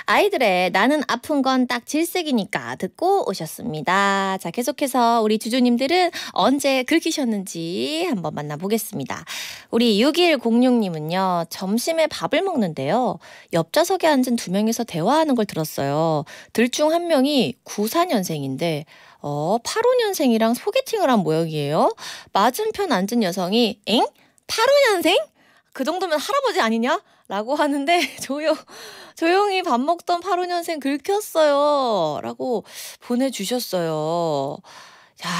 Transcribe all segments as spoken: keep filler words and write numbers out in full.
아이들의 나는 아픈 건 딱 질색이니까 듣고 오셨습니다. 자, 계속해서 우리 주주님들은 언제 긁히셨는지 한번 만나보겠습니다. 우리 육일공육님은요. 점심에 밥을 먹는데요. 옆좌석에 앉은 두 명이서 대화하는 걸 들었어요. 들 중 한 명이 구십사년생인데 어, 팔십오년생이랑 소개팅을 한 모양이에요. 맞은편 앉은 여성이 엥? 팔십오년생? 그 정도면 할아버지 아니냐? 라고 하는데 조용, 조용히 밥 먹던 팔십오년생 긁혔어요. 라고 보내주셨어요. 야,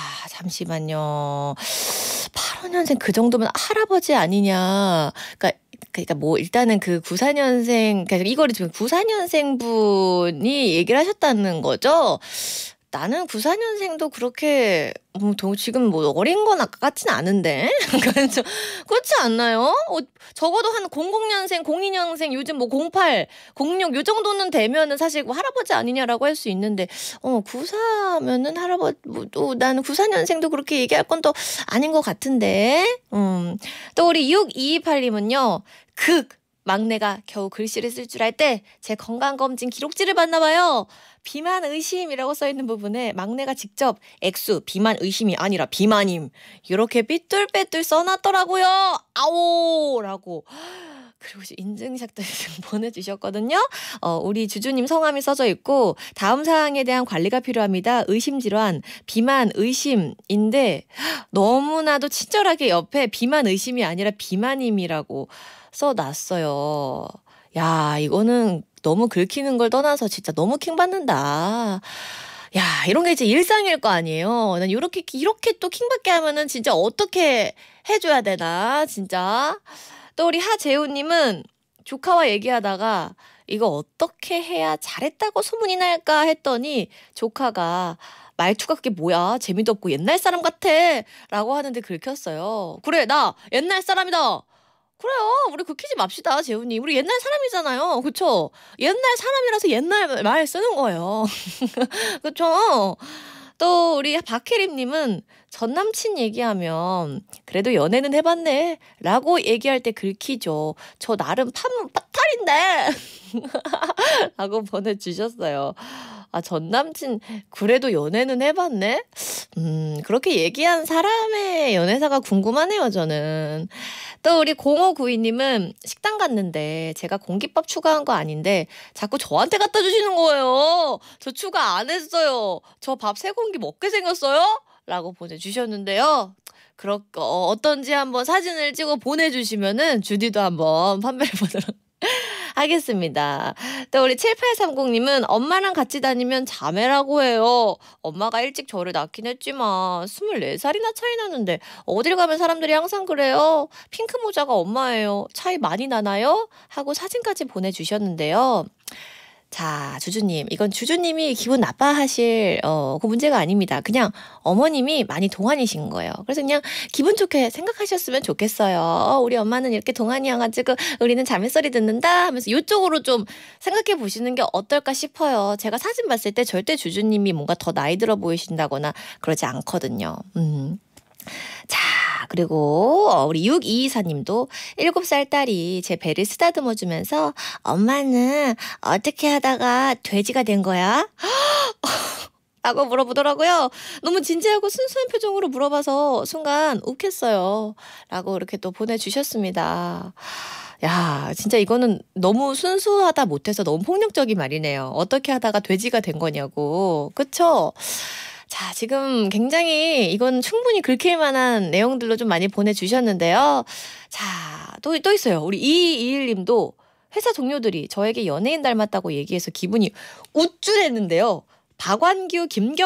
잠시만요. 팔십오년생 그 정도면 할아버지 아니냐. 그러니까 그러니까 뭐 일단은 그 구십사년생, 그러니까 이거를 지금 구십사년생 분이 얘기를 하셨다는 거죠. 나는 구십사년생도 그렇게 뭐 지금 뭐 어린 건 아까 같진 않은데 그렇지 않나요? 어, 적어도 한 공공년생, 공이년생, 요즘 뭐 공팔, 공육 요 정도는 되면은 사실 뭐 할아버지 아니냐라고 할 수 있는데 어 구십사면은 할아버지 뭐, 또 나는 구십사년생도 그렇게 얘기할 건 또 아닌 것 같은데. 음. 또 우리 육이이팔님은요. 극 막내가 겨우 글씨를 쓸 줄 알 때 제 건강검진 기록지를 봤나 봐요. 비만 의심이라고 써있는 부분에 막내가 직접 액수 비만 의심이 아니라 비만임 이렇게 삐뚤빼뚤 써놨더라고요. 아오 라고. 그리고 인증샷도 보내주셨거든요. 어, 우리 주주님 성함이 써져 있고 다음 사항에 대한 관리가 필요합니다. 의심질환 비만 의심인데 너무나도 친절하게 옆에 비만 의심이 아니라 비만임이라고 써놨어요. 야, 이거는 너무 긁히는 걸 떠나서 진짜 너무 킹받는다. 야, 이런 게 이제 일상일 거 아니에요. 난 이렇게 이렇게 또 킹받게 하면은 진짜 어떻게 해줘야 되나 진짜. 또 우리 하재우님은 조카와 얘기하다가 이거 어떻게 해야 잘했다고 소문이 날까 했더니 조카가 말투가 그게 뭐야 재미도 없고 옛날 사람 같아 라고 하는데 긁혔어요. 그래 나 옛날 사람이다. 그래요. 우리 긁히지 맙시다 재훈님. 우리 옛날 사람이잖아요. 그쵸? 옛날 사람이라서 옛날 말 쓰는 거예요. 그쵸? 또 우리 박혜림님은 전 남친 얘기하면 그래도 연애는 해봤네 라고 얘기할 때 긁히죠. 저 나름 판, 파탈인데 라고 보내주셨어요. 아, 전 남친 그래도 연애는 해봤네? 음, 그렇게 얘기한 사람의 연애사가 궁금하네요, 저는. 또 우리 공오구이님은 식당 갔는데 제가 공깃밥 추가한 거 아닌데 자꾸 저한테 갖다 주시는 거예요. 저 추가 안 했어요. 저 밥 세 공기 먹게 생겼어요? 라고 보내주셨는데요. 그렇, 어, 어떤지 한번 사진을 찍어 보내주시면은 주디도 한번 판매해보도록 하겠습니다. 또 우리 칠팔삼공님은 엄마랑 같이 다니면 자매라고 해요. 엄마가 일찍 저를 낳긴 했지만 스물네살이나 차이 나는데 어딜 가면 사람들이 항상 그래요. 핑크 모자가 엄마예요. 차이 많이 나나요? 하고 사진까지 보내주셨는데요. 자, 주주님. 이건 주주님이 기분 나빠하실 어, 그 문제가 아닙니다. 그냥 어머님이 많이 동안이신 거예요. 그래서 그냥 기분 좋게 생각하셨으면 좋겠어요. 어, 우리 엄마는 이렇게 동안이어가지고 우리는 자매소리 듣는다 하면서 이쪽으로 좀 생각해 보시는 게 어떨까 싶어요. 제가 사진 봤을 때 절대 주주님이 뭔가 더 나이 들어 보이신다거나 그러지 않거든요. 음. 자, 그리고 우리 육이이사님도 일곱 살 딸이 제 배를 쓰다듬어 주면서 엄마는 어떻게 하다가 돼지가 된 거야? 라고 물어보더라고요. 너무 진지하고 순수한 표정으로 물어봐서 순간 욱했어요. 라고 이렇게 또 보내주셨습니다. 야, 진짜 이거는 너무 순수하다 못해서 너무 폭력적인 말이네요. 어떻게 하다가 돼지가 된 거냐고. 그쵸? 자, 지금 굉장히 이건 충분히 긁힐 만한 내용들로 좀 많이 보내주셨는데요. 자, 또, 또 있어요. 우리 이이일님도 회사 동료들이 저에게 연예인 닮았다고 얘기해서 기분이 우쭐했는데요. 박완규, 김경